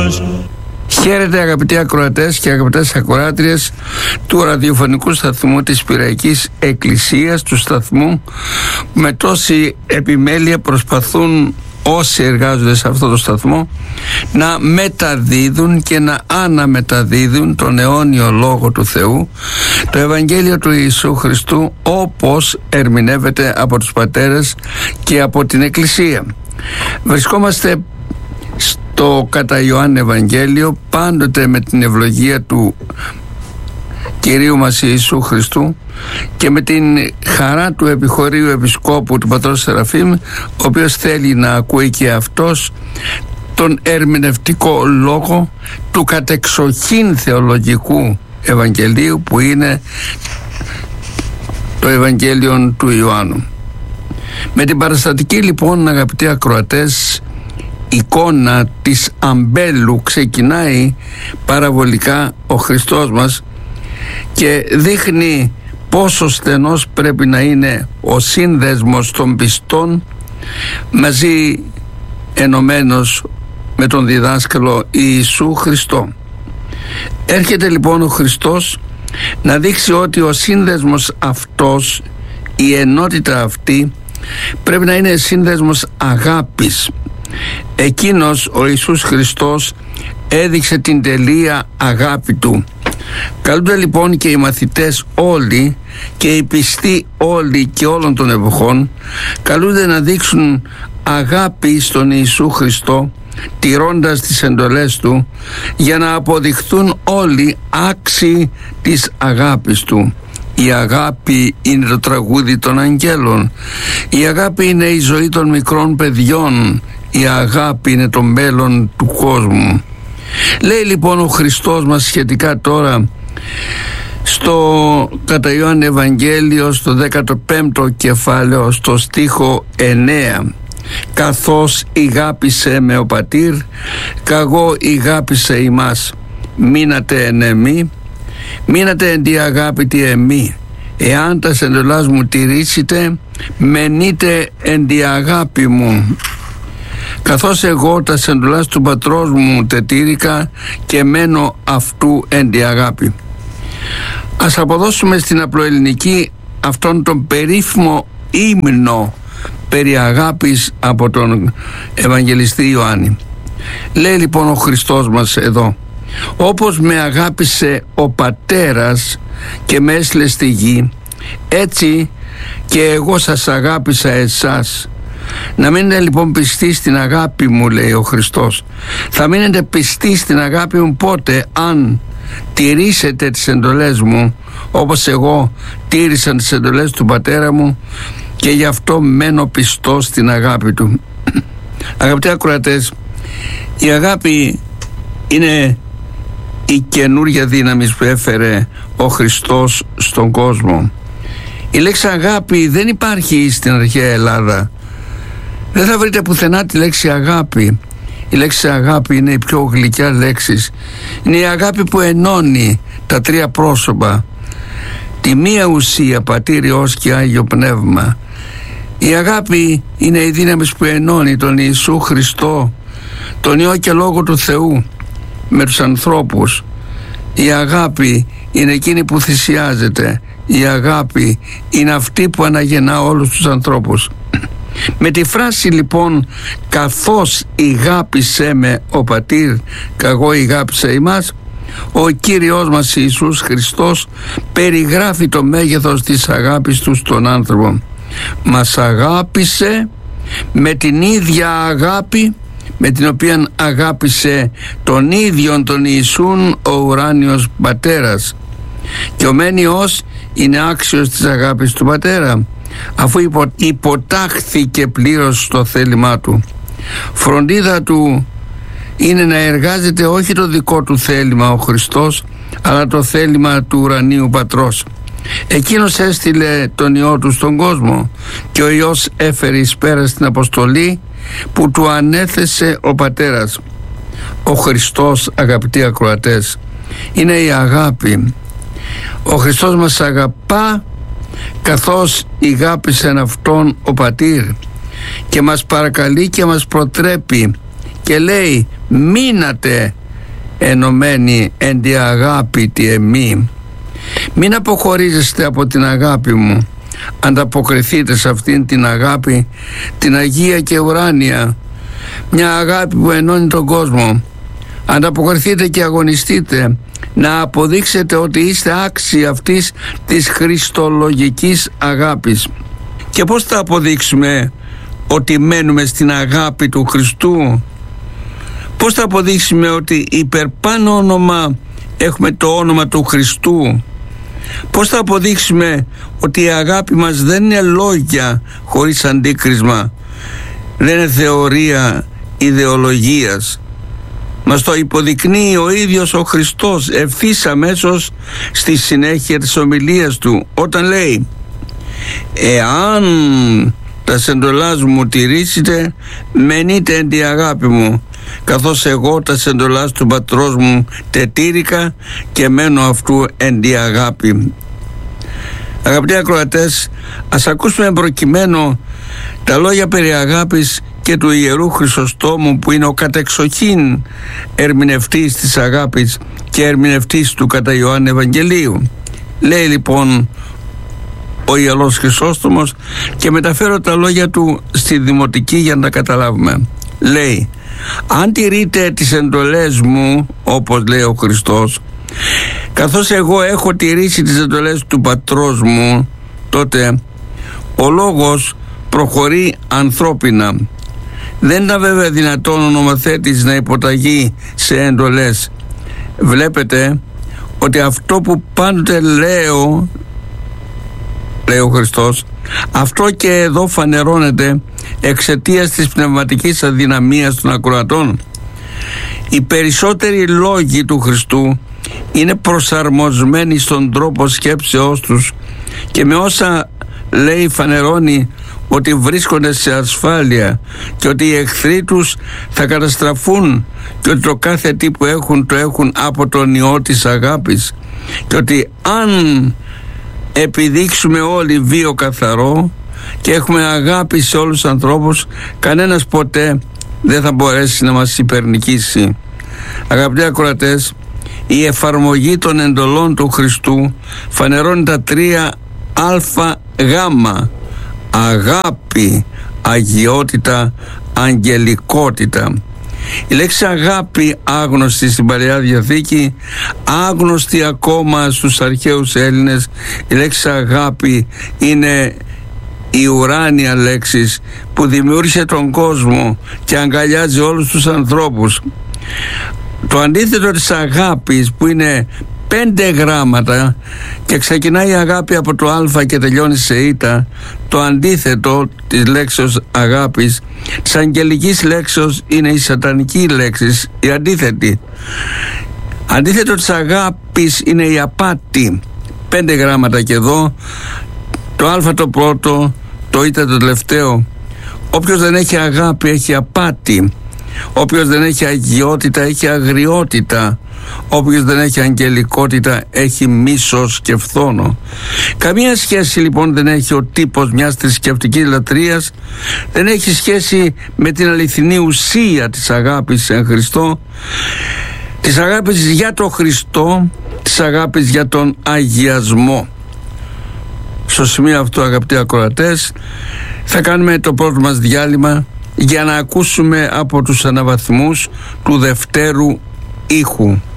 μας. Χαίρετε αγαπητοί ακροατές και αγαπητές ακροάτριες του ραδιοφωνικού σταθμού της Πειραϊκής Εκκλησίας, του σταθμού με τόση επιμέλεια προσπαθούν όσοι εργάζονται σε αυτό το σταθμό να μεταδίδουν και να αναμεταδίδουν τον αιώνιο Λόγο του Θεού, το Ευαγγέλιο του Ιησού Χριστού όπως ερμηνεύεται από τους πατέρες και από την Εκκλησία. Βρισκόμαστε στο κατά Ιωάννη Ευαγγέλιο πάντοτε με την ευλογία του Κυρίου μας Ιησού Χριστού και με την χαρά του επιχωρίου επισκόπου του πατρός Σεραφείμ, ο οποίος θέλει να ακούει και αυτός τον ερμηνευτικό λόγο του κατεξοχήν θεολογικού Ευαγγελίου που είναι το Ευαγγέλιο του Ιωάννου. Με την παραστατική λοιπόν, αγαπητοί ακροατές, εικόνα της αμπέλου ξεκινάει παραβολικά ο Χριστός μας και δείχνει πόσο στενός πρέπει να είναι ο σύνδεσμος των πιστών μαζί ενωμένος με τον διδάσκαλο Ιησού Χριστό. Έρχεται λοιπόν ο Χριστός να δείξει ότι ο σύνδεσμος αυτός, η ενότητα αυτή πρέπει να είναι σύνδεσμος αγάπης. Εκείνος ο Ιησούς Χριστός έδειξε την τελεία αγάπη του. Καλούνται λοιπόν και οι μαθητές όλοι και οι πιστοί όλοι και όλων των εποχών καλούνται να δείξουν αγάπη στον Ιησού Χριστό, τηρώντας τις εντολές του, για να αποδειχθούν όλοι άξιοι της αγάπης του. Η αγάπη είναι το τραγούδι των αγγέλων. Η αγάπη είναι η ζωή των μικρών παιδιών. Η αγάπη είναι το μέλλον του κόσμου. Λέει λοιπόν ο Χριστός μας σχετικά τώρα στο κατά Ιωάννη Ευαγγέλιο, στο 15ο κεφάλαιο, στο στίχο 9: «Καθώς ηγάπησε με ο Πατήρ, καγώ ηγάπησε ημάς. Μείνατε εν εμεί, μείνατε εν τη αγάπητη εμεί. Εάν τα εντολάς μου τηρήσετε, μενείτε εν τη αγάπη μου. Καθώς εγώ τα εντολάς του πατρός μου τετήρηκα και μένω αυτού εν τη αγάπη». Ας αποδώσουμε στην απλοελληνική αυτόν τον περίφημο ύμνο περί αγάπης από τον Ευαγγελιστή Ιωάννη. Λέει λοιπόν ο Χριστός μας εδώ: «Όπως με αγάπησε ο Πατέρας και με έστειλε στη γη, έτσι και εγώ σας αγάπησα εσάς». Να μείνετε λοιπόν πιστοί στην αγάπη μου, λέει ο Χριστός. Θα μείνετε πιστοί στην αγάπη μου πότε? Αν τηρήσετε τις εντολές μου, όπως εγώ τήρησα τις εντολές του Πατέρα μου και γι' αυτό μένω πιστός στην αγάπη του. Αγαπητοί ακροατές, η αγάπη είναι η καινούργια δύναμη που έφερε ο Χριστός στον κόσμο. Η λέξη αγάπη δεν υπάρχει στην αρχαία Ελλάδα. Δεν θα βρείτε πουθενά τη λέξη αγάπη. Η λέξη αγάπη είναι η πιο γλυκιά λέξη. Είναι η αγάπη που ενώνει τα τρία πρόσωπα, τη μία ουσία, Πατήρ, Υιός και Άγιο Πνεύμα. Η αγάπη είναι η δύναμη που ενώνει τον Ιησού Χριστό, τον Υιό και Λόγο του Θεού, με τους ανθρώπους. Η αγάπη είναι εκείνη που θυσιάζεται. Η αγάπη είναι αυτή που αναγεννά όλους τους ανθρώπους. Με τη φράση λοιπόν «καθώς ηγάπησε με ο Πατήρ, καγώ ηγάπησα ημάς», ο Κύριος μας Ιησούς Χριστός περιγράφει το μέγεθος της αγάπης του στον άνθρωπο. Μας αγάπησε με την ίδια αγάπη με την οποία αγάπησε τον ίδιον τον Ιησούν ο ουράνιος Πατέρας, και ο μένιος είναι άξιος της αγάπης του Πατέρα, αφού υποτάχθηκε πλήρως στο θέλημά του. Φροντίδα του είναι να εργάζεται όχι το δικό του θέλημα ο Χριστός, αλλά το θέλημα του ουρανίου Πατρός. Εκείνος έστειλε τον Υιό του στον κόσμο και ο Υιός έφερε εις πέρα στην αποστολή που του ανέθεσε ο Πατέρας. Ο Χριστός, αγαπητοί ακροατές, είναι η αγάπη. Ο Χριστός μας αγαπά καθώς ηγάπησεν αυτόν ο Πατήρ και μας παρακαλεί και μας προτρέπει και λέει: μείνατε ενωμένοι εν τη αγάπη τη εμή. Μην αποχωρίζεστε από την αγάπη μου. Ανταποκριθείτε σε αυτήν την αγάπη, την αγία και ουράνια, μια αγάπη που ενώνει τον κόσμο. Ανταποκριθείτε και αγωνιστείτε να αποδείξετε ότι είστε άξιοι αυτής της χριστολογικής αγάπης. Και πώς θα αποδείξουμε ότι μένουμε στην αγάπη του Χριστού? Πώς θα αποδείξουμε ότι υπερπάνω όνομα έχουμε το όνομα του Χριστού? Πώς θα αποδείξουμε ότι η αγάπη μας δεν είναι λόγια χωρίς αντίκρισμα, δεν είναι θεωρία ιδεολογίας? Μας το υποδεικνύει ο ίδιος ο Χριστός ευθύς αμέσως στη συνέχεια της ομιλίας του, όταν λέει: «Εάν τα σεντολάς μου τηρήσετε, μενείτε εν τη αγάπη μου, καθώς εγώ τα σεντολάς του πατρός μου τετήρηκα και μένω αυτού εν τη αγάπη». Αγαπητοί ακροατές, ας ακούσουμε προκειμένου τα λόγια περί αγάπης και του Ιερού Χρυσοστόμου, που είναι ο κατεξοχήν ερμηνευτής της αγάπης και ερμηνευτής του κατά Ιωάννη Ευαγγελίου. Λέει λοιπόν ο Ιερός Χρυσόστομος, και μεταφέρω τα λόγια του στη δημοτική για να τα καταλάβουμε. Λέει: «Αν τηρείτε τις εντολές μου, όπως λέει ο Χριστός, καθώς εγώ έχω τηρήσει τις εντολές του πατρός μου, τότε ο λόγος προχωρεί ανθρώπινα». Δεν ήταν βέβαια δυνατόν ο νομοθέτης να υποταγεί σε εντολές. Βλέπετε ότι αυτό που πάντοτε λέω, λέει ο Χριστός, αυτό και εδώ φανερώνεται εξαιτίας της πνευματικής αδυναμίας των ακροατών. Οι περισσότεροι λόγοι του Χριστού είναι προσαρμοσμένοι στον τρόπο σκέψεώς τους και με όσα λέει φανερώνει ότι βρίσκονται σε ασφάλεια και ότι οι εχθροί τους θα καταστραφούν και ότι το κάθε τι που έχουν το έχουν από τον Υιό της αγάπης και ότι αν επιδείξουμε όλοι βίο καθαρό και έχουμε αγάπη σε όλους τους ανθρώπους, κανένας ποτέ δεν θα μπορέσει να μας υπερνικήσει. Αγαπητοί ακροατές, η εφαρμογή των εντολών του Χριστού φανερώνει τα 3 ΑΓ: αγάπη, αγιότητα, αγγελικότητα. Η λέξη αγάπη, άγνωστη στην Παλαιά Διαθήκη, άγνωστη ακόμα στους αρχαίους Έλληνες, η λέξη αγάπη είναι η ουράνια λέξη που δημιούργησε τον κόσμο και αγκαλιάζει όλους τους ανθρώπους. Το αντίθετο της αγάπης, που είναι 5 γράμματα και ξεκινάει η αγάπη από το α και τελειώνει σε ήτα, το αντίθετο της λέξεως αγάπης, της αγγελικής λέξεως, είναι η σατανική λέξη, η αντίθετη. Αντίθετο της αγάπης είναι η απάτη, 5 γράμματα και εδώ, το α το πρώτο, το ήτα το τελευταίο. Όποιος δεν έχει αγάπη έχει απάτη. Όποιος δεν έχει αγιότητα έχει αγριότητα. Όποιος δεν έχει αγγελικότητα έχει μίσος και φθόνο. Καμία σχέση λοιπόν δεν έχει ο τύπος μιας θρησκευτικής λατρείας, δεν έχει σχέση με την αληθινή ουσία της αγάπης εν Χριστώ, της αγάπης για τον Χριστό, της αγάπης για τον αγιασμό. Στο σημείο αυτό, αγαπητοί ακροατές, θα κάνουμε το πρώτο μας διάλειμμα για να ακούσουμε από τους αναβαθμούς του δευτέρου ήχου.